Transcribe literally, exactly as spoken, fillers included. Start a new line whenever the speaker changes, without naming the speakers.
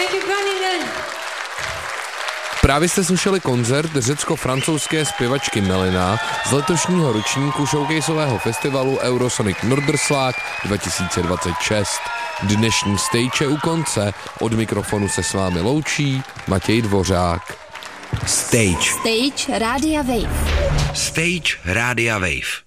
Děkuji, Groningen.
Právě jste slyšeli koncert řecko-francouzské zpěvačky Melina z letošního ročníku showcaseového festivalu Eurosonic Norderslag dva tisíce dvacet šest. Dnešní stage je u konce. Od mikrofonu se s vámi loučí Matěj Dvořák.
Stage.
Stage Rádia Wave.
Stage Rádia Wave.